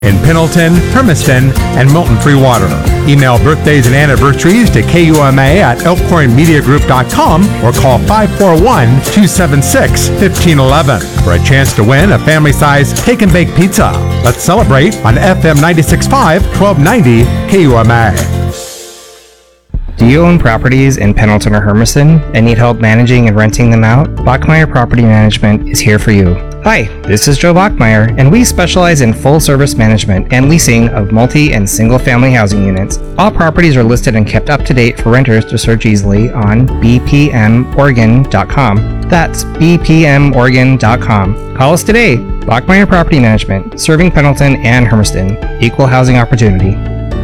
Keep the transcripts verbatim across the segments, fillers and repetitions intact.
in Pendleton, Hermiston, and Milton Free Water. Email birthdays and anniversaries to K U M A at elkhorn media group dot com or call five four one, two seven six, one five one one for a chance to win a family-sized take and bake pizza. Let's celebrate on F M ninety-six point five, twelve ninety K U M A. Do you own properties in Pendleton or Hermiston and need help managing and renting them out? Bachmeyer Property Management is here for you. Hi, this is Joe Bachmeyer, and we specialize in full-service management and leasing of multi- and single-family housing units. All properties are listed and kept up to date for renters to search easily on b p m oregon dot com. That's b p m oregon dot com. Call us today. Bachmeyer Property Management, serving Pendleton and Hermiston. Equal housing opportunity.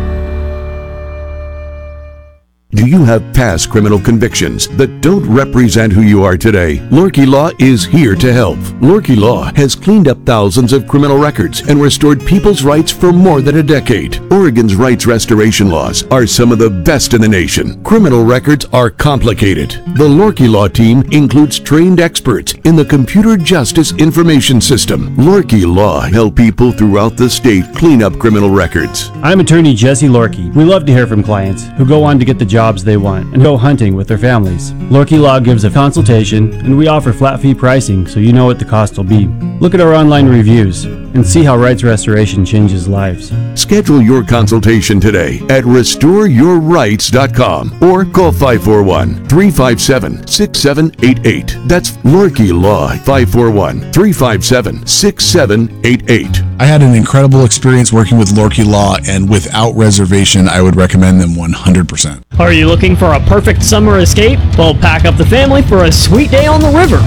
Do you have past criminal convictions that don't represent who you are today? Lorky Law is here to help. Lorky Law has cleaned up thousands of criminal records and restored people's rights for more than a decade. Oregon's rights restoration laws are some of the best in the nation. Criminal records are complicated. The Lorky Law team includes trained experts in the Computer Justice Information System. Lorky Law help people throughout the state clean up criminal records. I'm attorney Jesse Lorky. We love to hear from clients who go on to get the jobs they want and go hunting with their families. Lorky Law gives a consultation, and we offer flat fee pricing so you know what the cost will be. Look at our online reviews and see how rights restoration changes lives. Schedule your consultation today at restore your rights dot com or call five four one, three five seven, six seven eight eight. That's Lorky Law, five four one, three five seven, six seven eight eight. I had an incredible experience working with Lorky Law, and without reservation, I would recommend them one hundred percent. Are you looking for a perfect summer escape? Well, pack up the family for a sweet day on the river.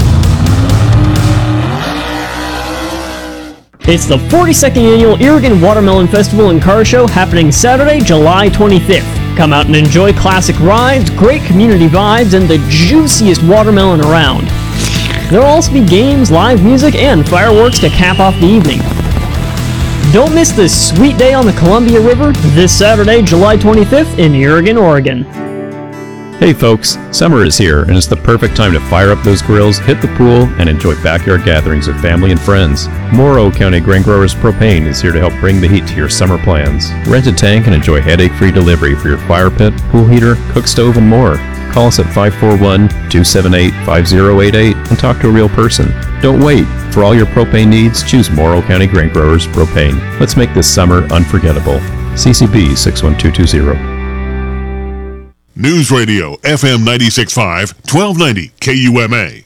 It's the forty-second Annual Irrigan Watermelon Festival and Car Show happening Saturday, July twenty-fifth. Come out and enjoy classic rides, great community vibes, and the juiciest watermelon around. There will also be games, live music, and fireworks to cap off the evening. Don't miss this sweet day on the Columbia River this Saturday, July twenty-fifth in Irrigan, Oregon. Hey folks, summer is here and it's the perfect time to fire up those grills, hit the pool, and enjoy backyard gatherings with family and friends. Morrow County Grain Growers Propane is here to help bring the heat to your summer plans. Rent a tank and enjoy headache-free delivery for your fire pit, pool heater, cook stove, and more. Call us at five four one, two seven eight, five zero eight eight and talk to a real person. Don't wait. For all your propane needs, choose Morrow County Grain Growers Propane. Let's make this summer unforgettable. C C B six one two two zero. News Radio F M ninety-six point five, twelve ninety K U M A.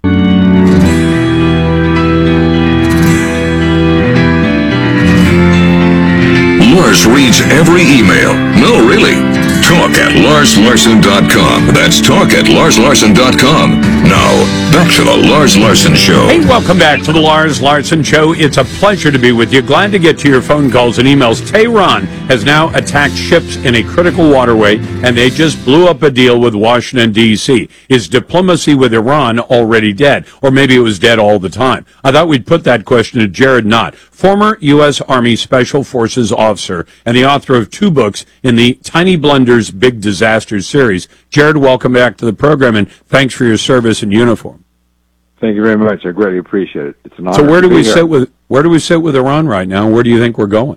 Lars reads every email. No, really. Talk at lars larson dot com. That's talk at lars larson dot com. Now, back to the Lars Larson Show. Hey, welcome back to the Lars Larson Show. It's a pleasure to be with you. Glad to get to your phone calls and emails. Tehran has now attacked ships in a critical waterway, and they just blew up a deal with Washington, D C Is diplomacy with Iran already dead? Or maybe it was dead all the time? I thought we'd put that question to Jared Knott, former U S Army Special Forces officer and the author of two books in the Tiny Blunders Big Disasters series. Jared, welcome back to the program, and thanks for your service in uniform. Thank you very much. I greatly appreciate it. It's an honor. So where do we here. sit with where do we sit with Iran right now? Where do you think we're going?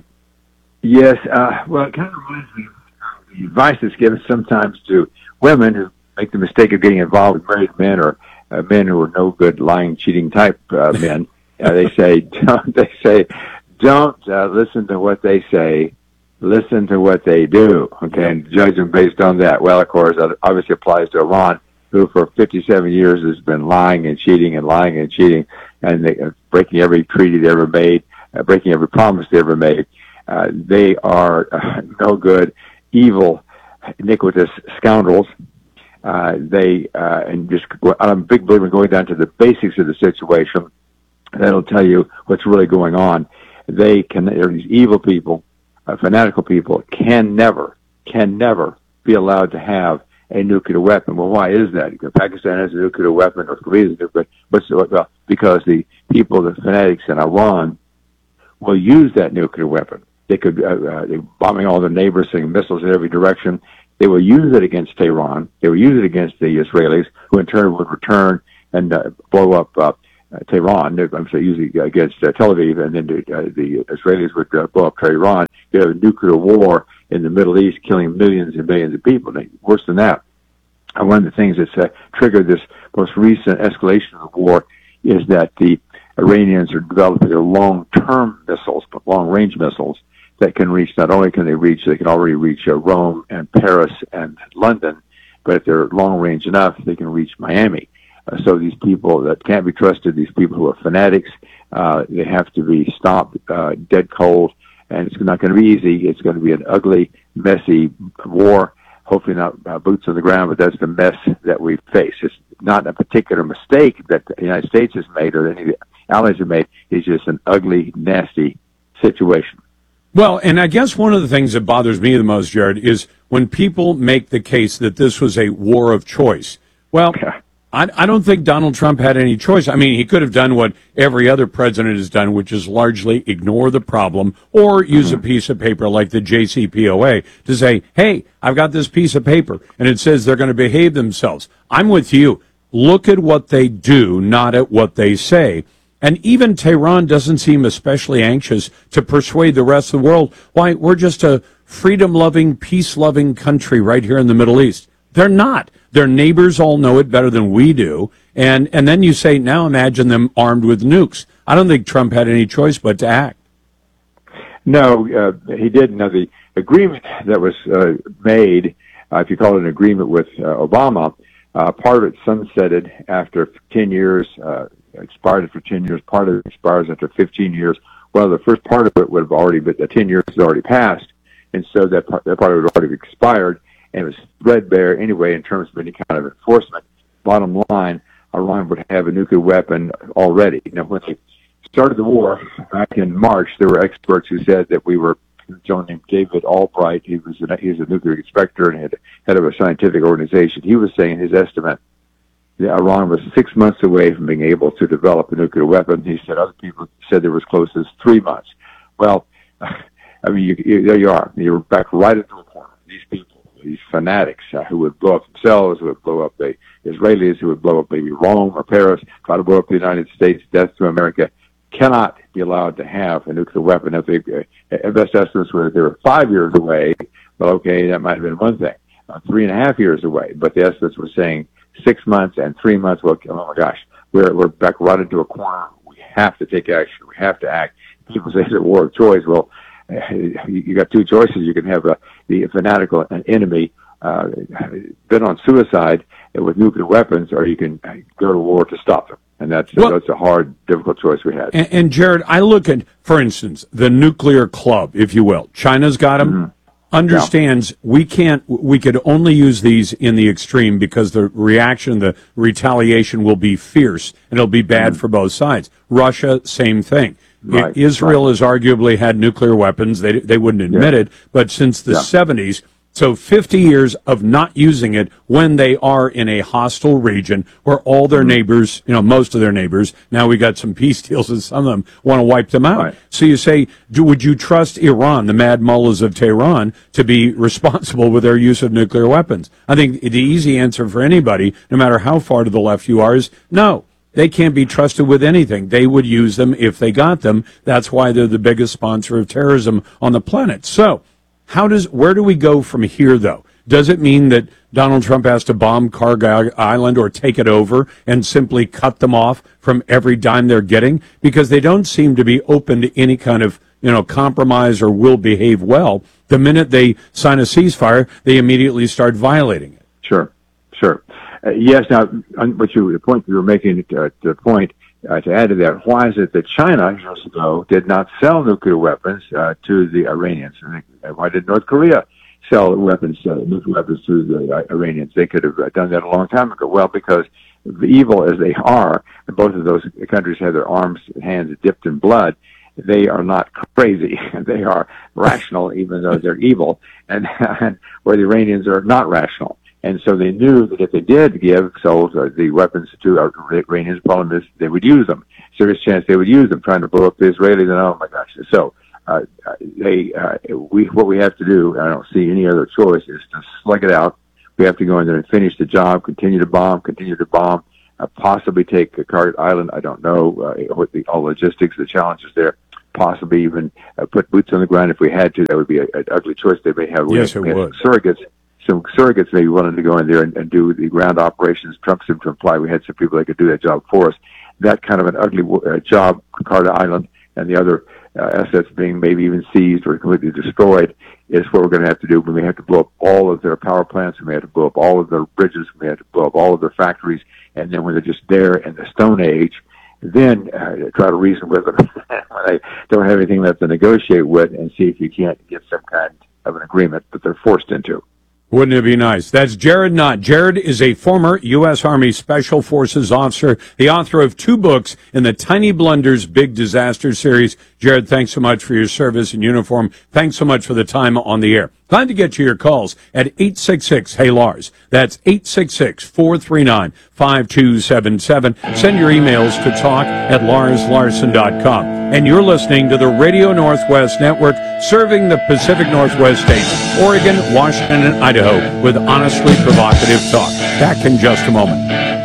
Yes, uh, well, it kind of reminds me of the advice that's given sometimes to women who make the mistake of getting involved with married men or uh, men who are no good, lying, cheating type uh, men. Uh, they say, don't, they say, don't uh, listen to what they say. Listen to what they do. Okay, and judge them based on that. Well, of course, that obviously applies to Iran, who for fifty-seven years has been lying and cheating and lying and cheating, and they, uh, breaking every treaty they ever made, uh, breaking every promise they ever made. Uh, they are uh, no good, evil, iniquitous scoundrels. Uh, they uh, and just I'm a big believer in going down to the basics of the situation. That'll tell you what's really going on. They can. They're these evil people. Uh, fanatical people can never, can never be allowed to have a nuclear weapon. Well, why is that? Because Pakistan has a nuclear weapon, North Korea has a nuclear weapon. Well, because the people, the fanatics in Iran, will use that nuclear weapon. They could, uh, uh, they're bombing all their neighbors, sending missiles in every direction. They will use it against Tehran. They will use it against the Israelis, who in turn would return and uh, blow up uh, uh, Tehran, I'm sorry, usually against uh, Tel Aviv, and then the, uh, the Israelis would uh, blow up Tehran. You have a nuclear war in the Middle East, killing millions and millions of people. And worse than that, uh, one of the things that's uh, triggered this most recent escalation of the war is that the Iranians are developing their long-term missiles, long-range missiles, that can reach, not only can they reach, they can already reach uh, Rome and Paris and London, but if they're long-range enough, they can reach Miami. Uh, so these people that can't be trusted, these people who are fanatics, uh, they have to be stopped uh, dead cold, and it's not going to be easy. It's going to be an ugly, messy war, hopefully not uh, boots on the ground, but that's the mess that we face. It's not a particular mistake that the United States has made or any of the allies have made. It's just an ugly, nasty situation. Well, and I guess one of the things that bothers me the most, Jared, is when people make the case that this was a war of choice. Well, I, I don't think Donald Trump had any choice. I mean, he could have done what every other president has done, which is largely ignore the problem or use a piece of paper like the J C P O A to say, hey, I've got this piece of paper, and it says they're going to behave themselves. I'm with you. Look at what they do, not at what they say. And even Tehran doesn't seem especially anxious to persuade the rest of the world, why, we're just a freedom-loving, peace-loving country right here in the Middle East. They're not. Their neighbors all know it better than we do. And, and then you say, now imagine them armed with nukes. I don't think Trump had any choice but to act. No, uh, he didn't. Now, the agreement that was uh, made, uh, if you call it an agreement with uh, Obama, uh, part of it sunsetted after ten years, uh, expired for ten years. Part of it expires after fifteen years. Well, the first part of it would have already been, the ten years had already passed, and so that part, that part of it had already expired, and it was threadbare anyway in terms of any kind of enforcement. Bottom line, Iran would have a nuclear weapon already. Now, when they started the war back in March, there were experts who said that we were, a gentleman named David Albright, he was a, he was a nuclear inspector and head, head of a scientific organization. He was saying his estimate that Iran was six months away from being able to develop a nuclear weapon. He said other people said they were as close as three months. Well, I mean, you, you, there you are. You're back right into the corner. These people, these fanatics uh, who would blow up themselves, who would blow up the Israelis, who would blow up maybe Rome or Paris, try to blow up the United States, death to America, cannot be allowed to have a nuclear weapon. If they, uh, best estimates were they were five years away, well, okay, that might have been one thing. Uh, three and a half years away, but the estimates were saying six months and three months. Well, oh my gosh, we're we're back right into a corner. We have to take action. We have to act. People say it's a war of choice. Well, you, you got two choices. You can have a, the fanatical enemy uh, bent on suicide with nuclear weapons, or you can go to war to stop them. And that's well, that's a hard, difficult choice we had. And, and Jared, I look at, for instance, the nuclear club, if you will. China's got them. Mm-hmm. Understands yeah. we can't, we could only use these in the extreme because the reaction, the retaliation will be fierce and it'll be bad mm-hmm. for both sides. Russia, same thing. Right. Israel right. has arguably had nuclear weapons. They they wouldn't admit yeah. it, but since the yeah. seventies, so fifty years of not using it when they are in a hostile region where all their mm-hmm. neighbors, you know, most of their neighbors, now we got some peace deals and some of them want to wipe them out. Right. So you say, do, would you trust Iran, the mad mullahs of Tehran, to be responsible with their use of nuclear weapons? I think the easy answer for anybody, no matter how far to the left you are, is no. They can't be trusted with anything. They would use them if they got them. That's why they're the biggest sponsor of terrorism on the planet. So, how does, where do we go from here, though? Does it mean that Donald Trump has to bomb Cargill Island or take it over and simply cut them off from every dime they're getting? Because they don't seem to be open to any kind of, you know, compromise or will behave well. The minute they sign a ceasefire, they immediately start violating it. Sure, sure. Uh, yes, now, on what you, the point you were making, uh, the point, Uh, to add to that, why is it that China years ago did not sell nuclear weapons uh, to the Iranians? And why did North Korea sell weapons, uh, nuclear weapons to the uh, Iranians? They could have uh, done that a long time ago. Well, because evil as they are, and both of those countries have their arms and hands dipped in blood, they are not crazy. They are rational, even though they're evil, and, and where the Iranians are not rational. And so they knew that if they did give sold uh, the weapons to our Iranians, the problem is they would use them. Serious chance they would use them, trying to blow up the Israelis. And oh my gosh! So uh, they, uh, we, what we have to do, I don't see any other choice, is to slug it out. We have to go in there and finish the job, continue to bomb, continue to bomb, uh, possibly take uh, Carter Island. I don't know uh, what the all logistics, the challenges there. Possibly even uh, put boots on the ground if we had to. That would be a, an ugly choice they may have. We Yes, have, it we have would. Some surrogates, some surrogates may be willing to go in there and, and do the ground operations. Trump seemed to imply we had some people that could do that job for us. That kind of an ugly uh, job, Carter Island, and the other uh, assets being maybe even seized or completely destroyed, is what we're going to have to do. We may have to blow up all of their power plants. We may have to blow up all of their bridges. We may have to blow up all of their factories. And then when they're just there in the Stone Age, then uh, try to reason with them when they don't have anything left to negotiate with, and see if you can't get some kind of an agreement that they're forced into. Wouldn't it be nice? That's Jared Knott. Jared is a former U S. Army Special Forces officer, the author of two books in the Tiny Blunders Big Disaster series. Jared, thanks so much for your service in uniform. Thanks so much for the time on the air. Glad to get to your calls at eight six six, hey Lars. That's eight six six, four three nine, five two seven seven. Send your emails to talk at lars larson dot com. And you're listening to the Radio Northwest Network, serving the Pacific Northwest states, Oregon, Washington, and Idaho, with honestly provocative talk. Back in just a moment.